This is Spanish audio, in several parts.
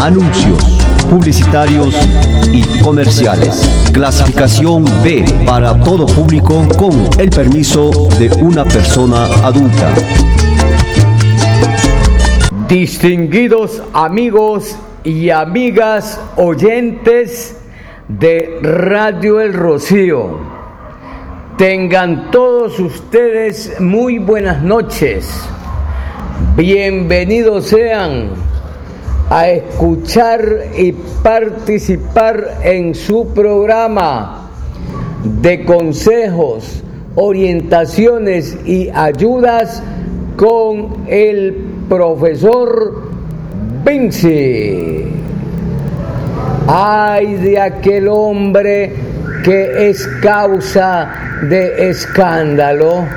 Anuncios publicitarios y comerciales. Clasificación B para todo público con el permiso de una persona adulta. Distinguidos amigos y amigas oyentes de Radio El Rocío, tengan todos ustedes muy buenas noches. Bienvenidos sean a escuchar y participar en su programa de consejos, orientaciones y ayudas con el profesor Vinci. Ay de aquel hombre que es causa de escándalo.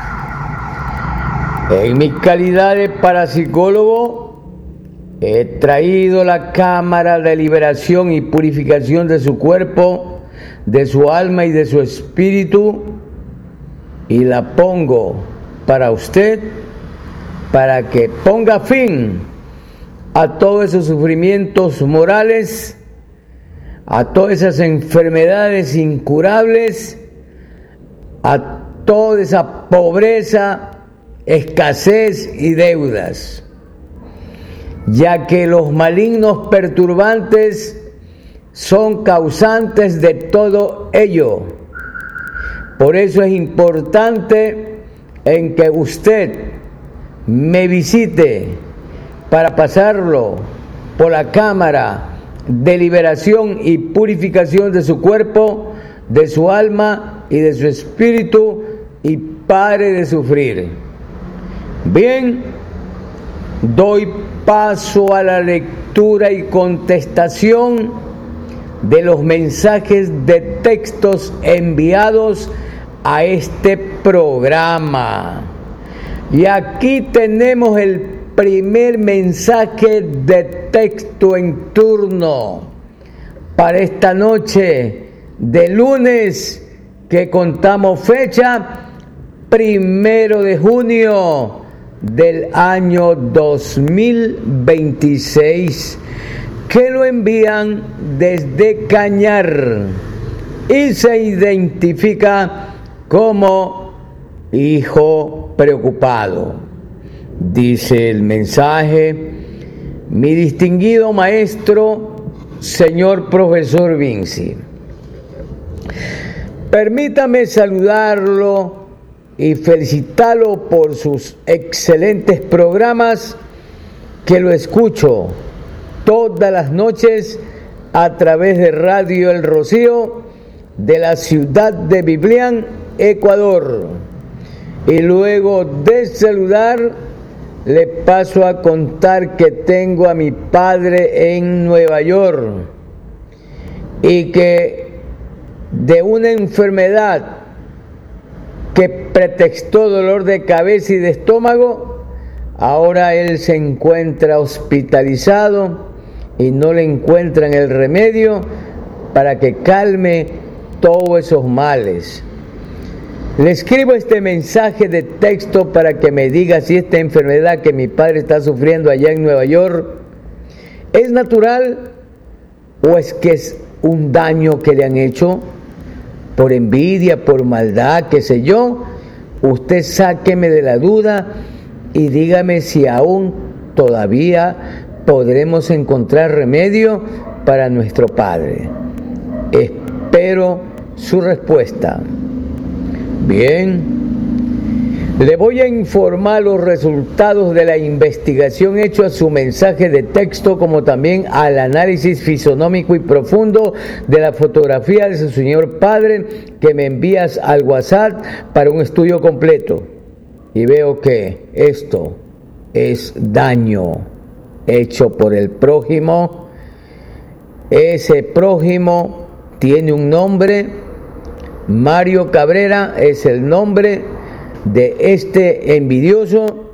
En mi calidad de parapsicólogo, he traído la cámara de liberación y purificación de su cuerpo, de su alma y de su espíritu, y la pongo para usted, para que ponga fin a todos esos sufrimientos morales, a todas esas enfermedades incurables, a toda esa pobreza, escasez y deudas, ya que los malignos perturbantes son causantes de todo ello. Por eso es importante en que usted me visite para pasarlo por la cámara de liberación y purificación de su cuerpo, de su alma y de su espíritu, y pare de sufrir. Bien, doy paso a la lectura y contestación de los mensajes de textos enviados a este programa. Y aquí tenemos el primer mensaje de texto en turno para esta noche de lunes, que contamos fecha 1 de junio del año 2026, que lo envían desde Cañar y se identifica como hijo preocupado. Dice el mensaje: mi distinguido maestro, señor profesor Vinci, permítame saludarlo y felicitarlo por sus excelentes programas, que lo escucho todas las noches a través de Radio El Rocío de la ciudad de Biblián, Ecuador. Y luego de saludar, le paso a contar que tengo a mi padre en Nueva York y que de una enfermedad que pretextó dolor de cabeza y de estómago, ahora él se encuentra hospitalizado y no le encuentran el remedio para que calme todos esos males. Le escribo este mensaje de texto para que me diga si esta enfermedad que mi padre está sufriendo allá en Nueva York es natural o es que es un daño que le han hecho por envidia, por maldad, qué sé yo. Usted sáqueme de la duda y dígame si aún todavía podremos encontrar remedio para nuestro padre. Espero su respuesta. Bien, le voy a informar los resultados de la investigación hecho a su mensaje de texto, como también al análisis fisonómico y profundo de la fotografía de su señor padre que me envías al WhatsApp para un estudio completo. Y veo que esto es daño hecho por el prójimo. Ese prójimo tiene un nombre. Mario Cabrera es el nombre de este envidioso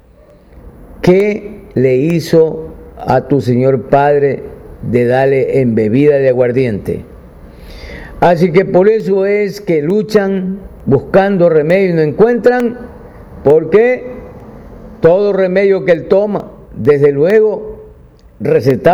que le hizo a tu señor padre de darle en bebida de aguardiente. Así que por eso es que luchan buscando remedio y no encuentran, porque todo remedio que él toma, desde luego, recetado